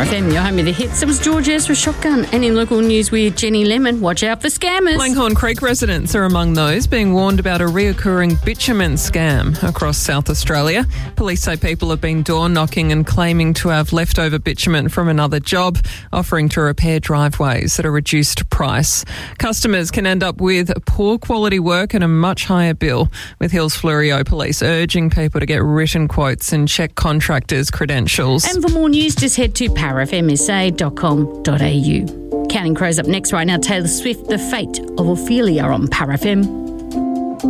Power FM, your home of the hits. It was George Ezra Shotgun. And in local news with Jenny Lemon, watch out for scammers. Langhorne Creek residents are among those being warned about a reoccurring bitumen scam across South Australia. Police say people have been door knocking and claiming to have leftover bitumen from another job, offering to repair driveways at a reduced price. Customers can end up with poor quality work and a much higher bill, with Hills Fleurieu Police urging people to get written quotes and check contractors' credentials. And for more news, just head to powerfmsa.com.au. Counting Crows up next right now. Taylor Swift, The Fate of Ophelia on Power FM.